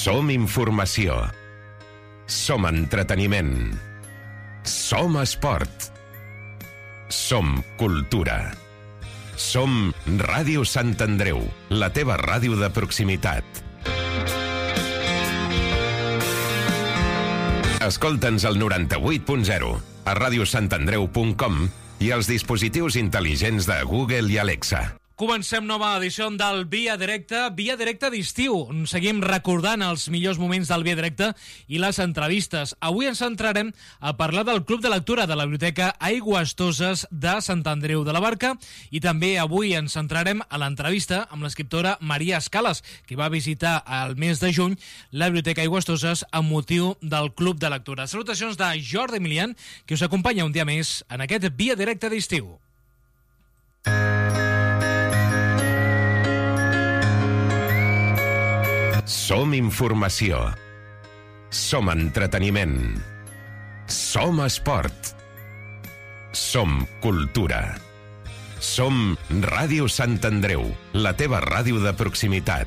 Som informació. Som entreteniment. Som esport. Som cultura. Som Ràdio Sant Andreu, la teva ràdio de proximitat. Escolta'ns al 98.0, a radiosantandreu.com i als dispositius intel·ligents de Google i Alexa. Comencem nova edició del Via Directa d'estiu. Seguim recordant els millors moments del Via Directa i les entrevistes. Avui ens centrarem a parlar del Club de Lectura de la Biblioteca Aigües Toses de Sant Andreu de la Barca i també avui ens centrarem a l'entrevista amb l'escriptora Maria Escalas, que va visitar el mes de juny la Biblioteca Aigües Toses amb motiu del Club de Lectura. Salutacions de Jordi Emilian, que us acompanya un dia més en aquest Via Directa d'estiu. Som informació. Som entreteniment. Som esport. Som cultura. Som Ràdio Sant Andreu, la teva ràdio de proximitat.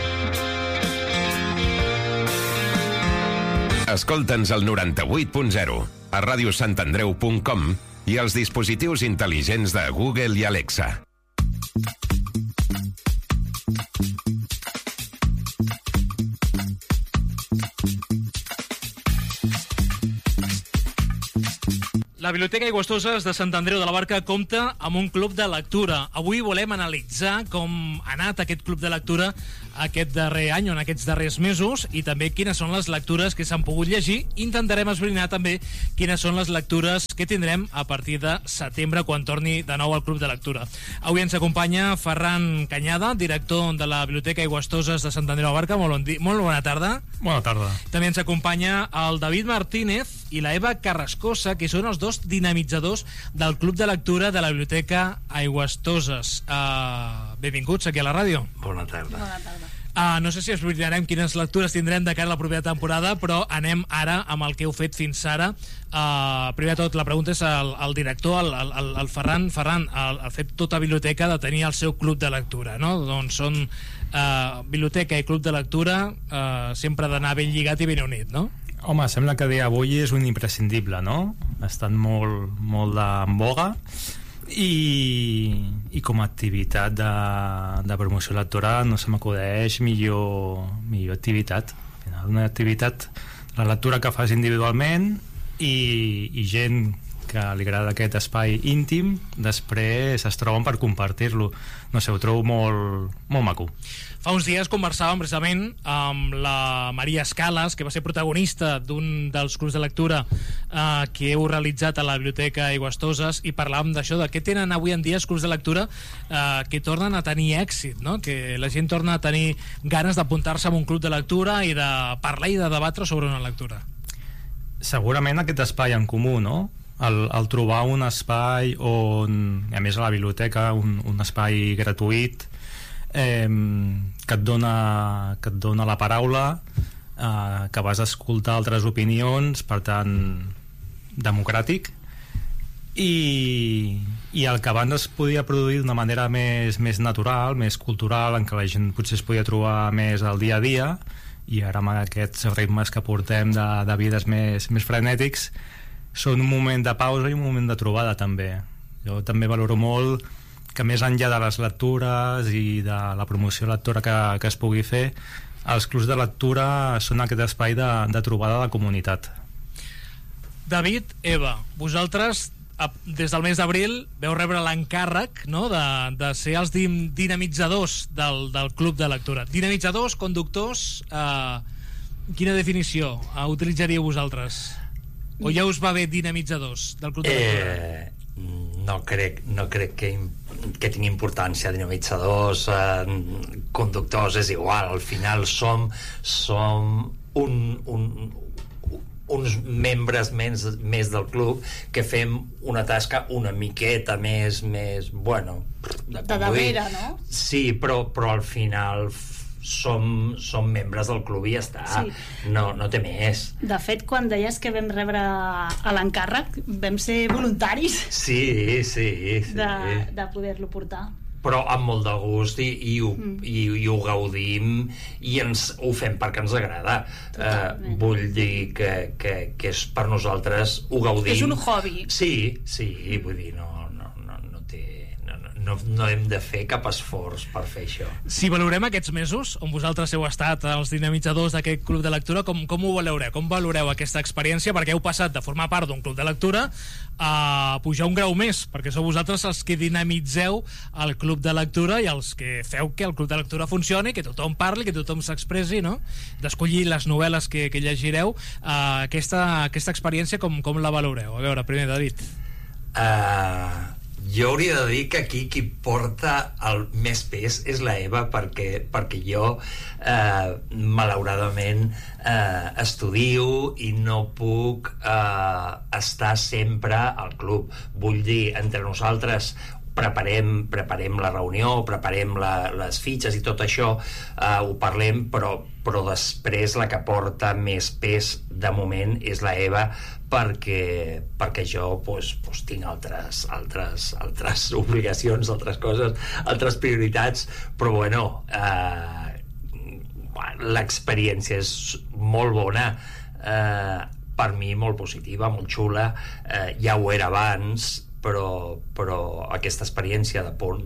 Escolta'ns al 98.0, a radiosantandreu.com i als dispositius intel·ligents de Google i Alexa. La Biblioteca Aigües Toses de Sant Andreu de la Barca compta amb un club de lectura. Avui volem analitzar com ha anat aquest club de lectura aquest darrer any o en aquests darrers mesos i també quines són les lectures que s'han pogut llegir. Intentarem esbrinar també quines són les lectures que tindrem a partir de setembre quan torni de nou al club de lectura. Avui ens acompanya Ferran Canyada, director de la Biblioteca Aigües Toses de Sant Andreu de la Barca. Molt bona tarda. Bona tarda. També ens acompanya el David Martínez i la Eva Carrascosa, que són els dos dinamitzadors del Club de Lectura de la Biblioteca Aigües Toses. Benvinguts aquí a la ràdio. Bona tarda. Bona tarda. No sé si esbritarem quines lectures tindrem de cara a la propera temporada, però anem ara amb el que heu fet fins ara. Primer de tot, la pregunta és al director, al Ferran. Ferran, el fet tota biblioteca de tenir el seu club de lectura, no? Doncs són biblioteca i club de lectura, sempre d'anar ben lligat i ben unit, no? Home, sembla que dia avui és un imprescindible, no? Estan molt en boga i com a activitat de promoció lectora no se m'acudeix millor activitat. Al final, una activitat, la lectura que fas individualment i gent que li agrada aquest espai íntim, després es troben per compartir-lo. No sé, ho trobo molt maco. Fa uns dies conversàvem precisament amb la Maria Escalas, que va ser protagonista d'un dels clubs de lectura que heu realitzat a la Biblioteca Aigües Toses, i parlàvem d'això, de què tenen avui en dia els clubs de lectura que tornen a tenir èxit, no? Que la gent torna a tenir ganes d'apuntar-se a un club de lectura i de parlar i de debatre sobre una lectura. Segurament aquest espai en comú, no? El trobar un espai on, a més a la biblioteca, un espai gratuït que et dona la paraula, que vas a escoltar altres opinions, per tant democràtic, i el que abans es podia produir d'una manera més natural, més cultural, en què la gent potser es podia trobar més al dia a dia, i ara amb aquests ritmes que portem de vides més frenètics són un moment de pausa i un moment de trobada també. Jo també valoro molt que més enllà de les lectures i de la promoció lectora que es pugui fer, els clubs de lectura són aquest espai de trobada de comunitat. David, Eva, vosaltres des del mes d'abril veu rebre l'encàrrec, no?, de ser els dinamitzadors del club de lectura. Dinamitzadors, conductors, quina definició utilitzaríeu vosaltres? O ja us va bé dinamitzadors del club de lectura? No crec que tingui importància. Dinamitzadors, conductors, és igual. Al final som uns membres més del club que fem una tasca una miqueta més bueno, de darrere, no? Sí, però al final som membres del club i ja està. Sí. No té més. De fet, quan deies que vam rebre l'encàrrec, vam ser voluntaris sí. de poder-lo portar. però amb molt de gust i ho gaudim i ho fem perquè ens agrada. Vull dir que és per nosaltres, ho gaudim. És un hobby. Sí, vull dir, no hem de fer cap esforç per fer això. Si valorem aquests mesos on vosaltres heu estat els dinamitzadors d'aquest club de lectura, com ho valoreu? Com valoreu aquesta experiència? Perquè heu passat de formar part d'un club de lectura a pujar un grau més, perquè sou vosaltres els que dinamitzeu el club de lectura i els que feu que el club de lectura funcioni, que tothom parli, que tothom s'expressi, no? D'escollir les novel·les que llegireu. Aquesta experiència com la valoreu? A veure, primer, David. Jo hauria de dir que aquí qui porta el més pes és la Eva, perquè jo malauradament estudio i no puc estar sempre al club. Vull dir, entre nosaltres preparem la reunió, preparem les fitxes i tot això, ho parlem, però després la que porta més pes de moment és la Eva, perquè jo tinc altres obligacions, altres coses, altres prioritats, però bueno, l'experiència és molt bona, per mi molt positiva, molt xula, ja ho era abans, però aquesta experiència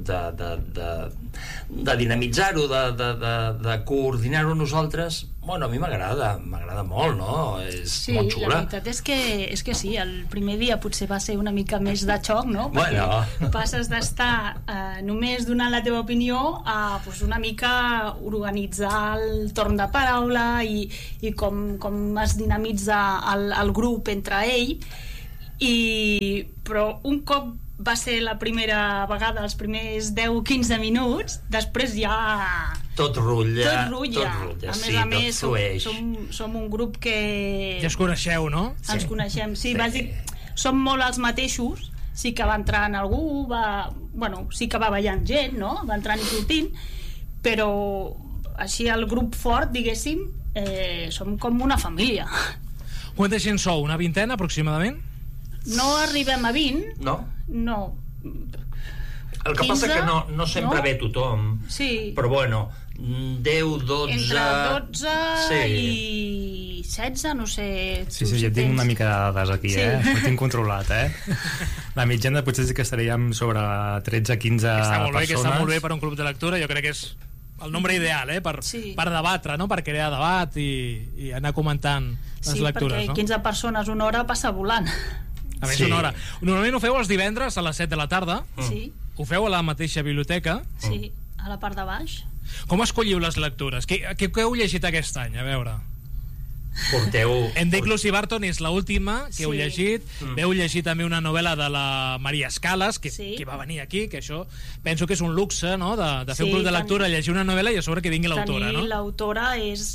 de dinamitzar-ho, de coordinar-ho nosaltres, bueno, a mi m'agrada molt, no? És molt xula. Sí, la veritat és que sí, el primer dia potser va ser una mica més de xoc, no? Perquè passes d'estar només donant la teva opinió a una mica organitzar el torn de paraula i com es dinamitza el grup entre ell. Però un cop va ser la primera vegada, els primers 10-15 minuts, després ja tot rutlla. A més, som un grup que ja es coneixeu, no? Ens coneixem, sí. Som molt els mateixos. Sí que va entrant algú, sí que va ballant gent, no? Va entrant i sortint, però així el grup fort, diguéssim, som com una família. Quanta gent sou? Una vintena aproximadament? No arribem a 20. No. El que passa que no sempre ve tothom. Sí. Però bueno, 10, 12... Entre 12 i 16, no sé. Sí, jo tinc una mica de dades aquí, Ho tinc controlat, La mitjana potser sí que estaríem sobre 13-15 persones. Que està molt bé per un club de lectura. Jo crec que és el nombre ideal, per debatre, no? Per crear debat i anar comentant les lectures. Sí, perquè 15 persones una hora passa volant. A més, una hora. Normalment ho feu els divendres a les 7 de la tarda. Sí. Ho feu a la mateixa biblioteca. Sí, a la part de baix. Com escolliu les lectures? Què heu llegit aquest any? A veure. Endeclos i Barton és l'última que heu llegit. Veu llegir també una novel·la de la Maria Escalas, que va venir aquí, que això penso que és un luxe, no? De fer un club de lectura, llegir una novel·la i a sobre que vingui l'autora, no? Tenir l'autora és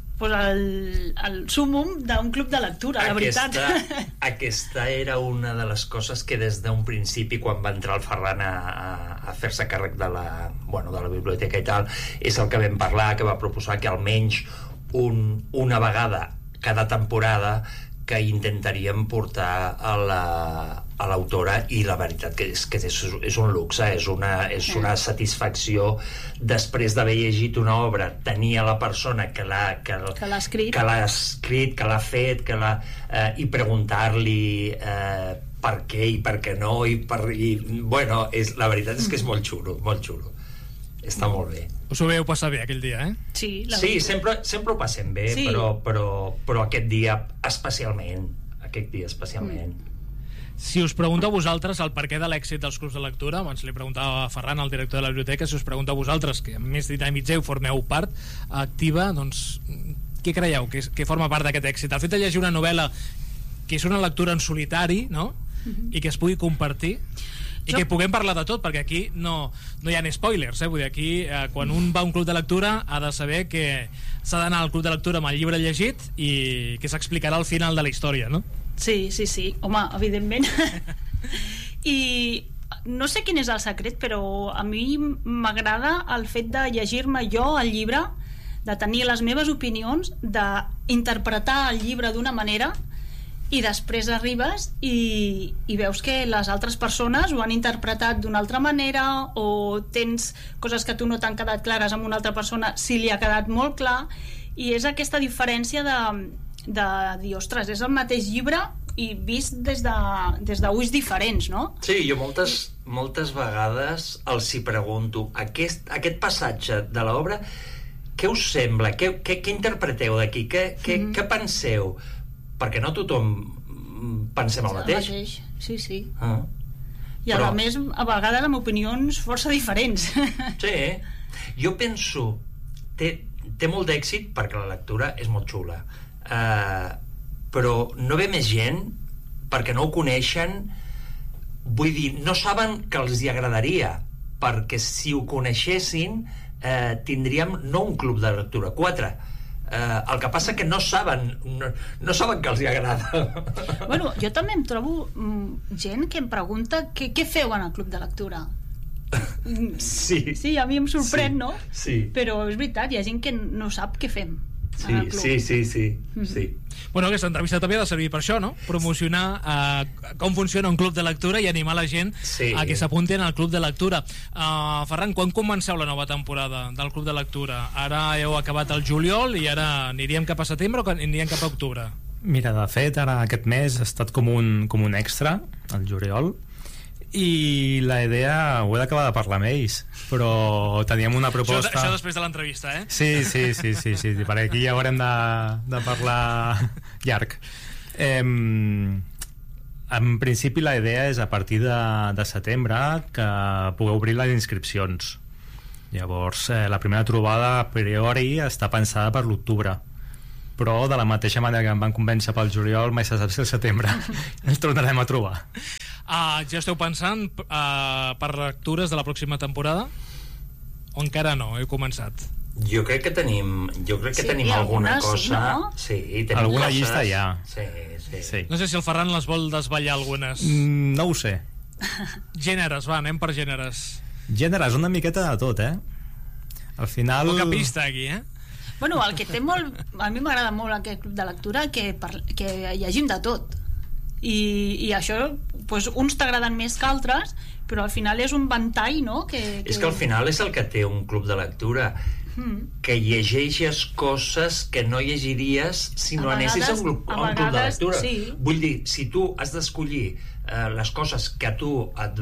el súmum d'un club de lectura, la veritat. Aquesta era una de les coses que des d'un principi, quan va entrar el Ferran a fer-se càrrec de la biblioteca i tal, és el que vam parlar, que va proposar que almenys una vegada cada temporada que intentaríem portar a l'autora, i la veritat que és un luxe, és una satisfacció després d'haver llegit una obra, tenir a la persona que l'ha escrit, que l'ha fet, i preguntar-li per què i per què no, la veritat és que és molt xulo, està molt bé. Us ho veu passar bé aquell dia, Sí, sempre ho passem bé, sí. però aquest dia especialment. Si us pregunto a vosaltres el perquè de l'èxit dels clubs de lectura, abans li preguntava a Ferran, el director de la biblioteca, si us pregunto a vosaltres, que a més dinamitzeu, formeu part activa, doncs què creieu que forma part d'aquest èxit? El fet de llegir una novel·la que és una lectura en solitari, no? I que es pugui compartir i que puguem parlar de tot, perquè aquí no hi ha spoilers, vull dir, aquí quan un va a un club de lectura ha de saber que s'ha d'anar al club de lectura amb el llibre llegit i que s'explicarà al final de la història, no? Sí, home, evidentment. I no sé quin és el secret, però a mi m'agrada el fet de llegir-me jo el llibre, de tenir les meves opinions, d'interpretar el llibre d'una manera i després arribes i veus que les altres persones ho han interpretat d'una altra manera, o tens coses que a tu no t'han quedat clares amb una altra persona, si li ha quedat molt clar, i és aquesta diferència de dir, ostres, és el mateix llibre i vist des d'ulls diferents, no? Sí, jo moltes vegades els hi pregunto, aquest passatge de l'obra, què us sembla? Què interpreteu d'aquí? Què penseu? Perquè no tothom pensem el mateix. Sí. I a més, a vegades amb opinions força diferents. Sí, jo penso, té molt d'èxit perquè la lectura és molt xula, però no ve més gent perquè no ho coneixen, vull dir, no saben que els hi agradaria, perquè si ho coneixessin tindríem no un club de lectura, 4. El que passa que no saben que els hi agrada. Bueno, jo també em trobo gent que em pregunta què feu en el club de lectura. Sí, a mi em sorprèn, no? Sí. Però és veritat, hi ha gent que no sap què fem. Sí. Bueno, aquesta entrevista també ha de servir per això, no? Promocionar com funciona un club de lectura i animar la gent a que s'apuntin al club de lectura. Ferran, quan comenceu la nova temporada del club de lectura? Ara heu acabat el juliol i ara aniríem cap a setembre o aniríem cap a octubre? Mira, de fet, ara aquest mes ha estat com un extra, el juliol, i la idea ho he d'acabar de parlar amb ells, però teníem una proposta... Això després de l'entrevista, eh? Sí, perquè aquí ja haurem de parlar llarg. En principi la idea és a partir de setembre que pugueu obrir les inscripcions. Llavors la primera trobada a priori està pensada per l'octubre, però de la mateixa manera que em van convèncer pel juliol, mai se sap si al setembre ens tornarem a trobar. Ja esteu pensant per lectures de la pròxima temporada? O encara no? Heu començat? Jo crec que tenim alguna cosa. No? Sí, tenim alguna coses. Llista ja. Sí. No sé si el Ferran les vol desvetllar algunes. No ho sé. Gèneres, va, anem per gèneres. Gèneres, una miqueta de tot, Al final... Poca pista aquí, Bueno, el que té molt... A mi m'agrada molt aquest club de lectura que llegim de tot. I això, doncs, uns t'agraden més que altres, però al final és un ventall, no? És que al final és el que té un club de lectura, que llegeixes coses que no llegiries si no anessis a un club de lectura. Sí. Vull dir, si tu has d'escollir les coses que a tu et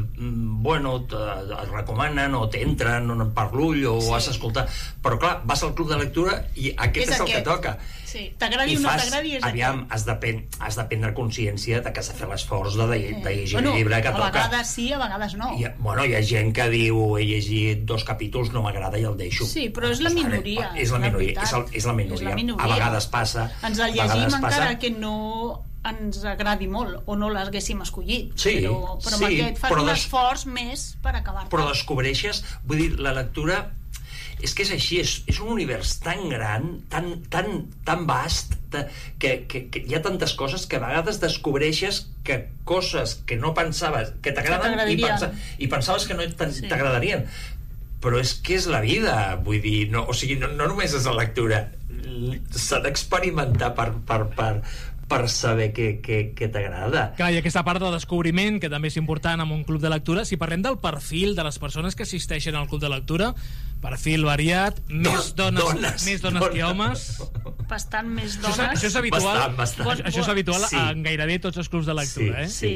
recomanen o t'entren per l'ull o has d'escoltar, però clar, vas al club de lectura i aquest és el que toca. Sí. T'agradi o no t'agradi, és aviam, has de prendre consciència de que has de fer l'esforç de llegir el llibre que toca. A vegades sí, a vegades no. Hi ha gent que diu he llegit 2 capítols, no m'agrada i el deixo. Sí, però és la minoria. És la minoria. A vegades passa. Ens el llegim encara que no ens agradi molt o no l'haguéssim escollit, però amb aquest fas un esforç més per acabar-te. Però descobreixes, vull dir, la lectura és que és així, és un univers tan gran, tan vast, que hi ha tantes coses que a vegades descobreixes que coses que no pensaves que t'agraden i pensaves que no t'agradarien, però és que és la vida, vull dir, no només és la lectura, s'ha d'experimentar per saber què t'agrada. Clar, i aquesta part de descobriment, que també és important en un club de lectura, si parlem del perfil de les persones que assisteixen al club de lectura, perfil variat, més dones que homes. Bastant més dones. Això és habitual. Bastant. Això és habitual en gairebé tots els clubs de lectura, Sí.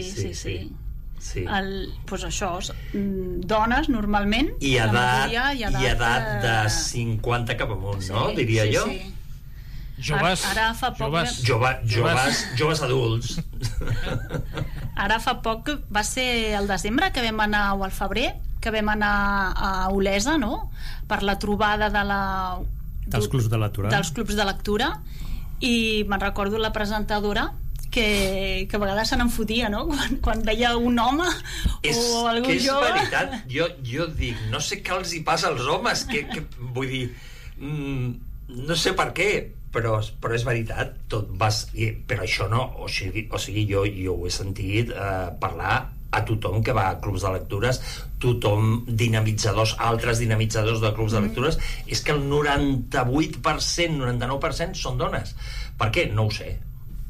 Pues això, dones normalment, i edat de 50 cap amunt, no? Diria jo. Joves. Ara fa poc... Joves adults. Ara fa poc, va ser el desembre que vam anar, o al febrer, que vam anar a Olesa, no?, per la trobada dels clubs de lectura, i me'n recordo la presentadora que a vegades se n'enfotia, no?, quan veia un home o algú jove. És veritat, jo dic, no sé què els hi passa als homes, que vull dir, no sé per què, però és veritat, però això no, o sigui, jo ho he sentit parlar a tothom que va a clubs de lectures, tothom, altres dinamitzadors de clubs de lectures, és que el 98%, 99% són dones. Per què? No ho sé.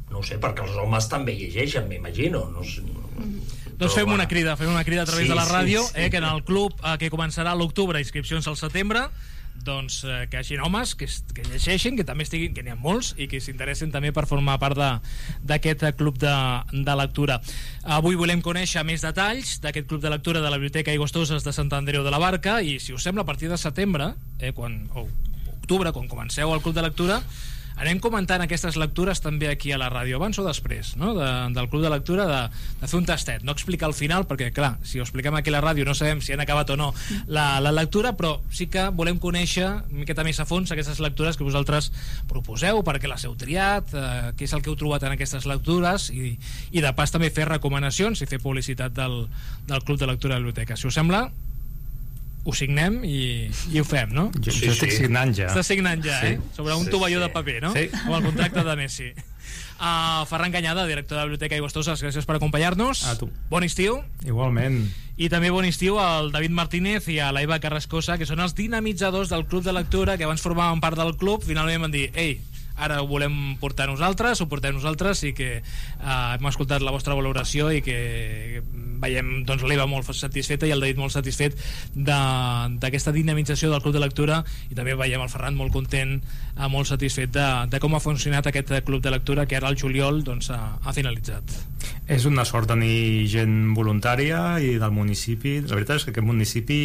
No ho sé, perquè els homes també llegeixen, m'imagino. No sé. Doncs fem una crida a través de la ràdio, que en el club que començarà a l'octubre, inscripcions al setembre, doncs que hi hagi homes que llegeixin, que també estiguin, que n'hi ha molts i que s'interessin també per formar part d'aquest club de lectura. Avui volem conèixer més detalls d'aquest club de lectura de la Biblioteca Aigües Toses de Sant Andreu de la Barca, i si us sembla, a partir de setembre o octubre, quan comenceu el club de lectura, anem comentant aquestes lectures també aquí a la ràdio, abans o després, no? Del club de lectura, de fer un tastet, no explicar al final, perquè clar, si ho expliquem aquí a la ràdio no sabem si han acabat o no la lectura, però sí que volem conèixer una miqueta més a fons aquestes lectures que vosaltres proposeu, perquè les heu triat, què és el que heu trobat en aquestes lectures, i de pas també fer recomanacions i fer publicitat del club de lectura de la biblioteca. Si us sembla, ho signem i ho fem, no? Jo estic signant ja. Estàs signant ja, sí. Sobre un tovalló de paper, no? Sí. Com el contracte de Messi. Ferran Canyada, director de la Biblioteca Aigües Toses, gràcies per acompanyar-nos. A tu. Bon estiu. Igualment. I també bon estiu al David Martínez i a la Eva Carrascosa, que són els dinamitzadors del club de lectura, que abans formaven part del club, finalment van dir, ei, ara ho volem portar nosaltres, ho portem nosaltres, i que hem escoltat la vostra valoració i que veiem doncs, l'Eva molt satisfeta i el David molt satisfet d'aquesta dinamització del club de lectura, i també veiem el Ferran molt content, molt satisfet de com ha funcionat aquest club de lectura, que ara el juliol doncs, ha finalitzat. És una sort tenir gent voluntària i del municipi. La veritat és que aquest municipi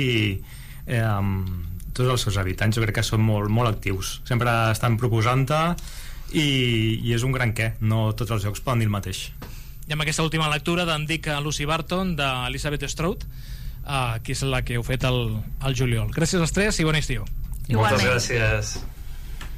tots els seus habitants jo crec que són molt, molt actius, sempre estan proposant-te, i és un gran què, no tots els llocs poden dir el mateix. I amb aquesta última lectura d'en Dick Lucy Barton, d'Elizabeth Strout, que és la que heu fet al juliol. Gràcies als tres i bon estiu. Moltes gràcies.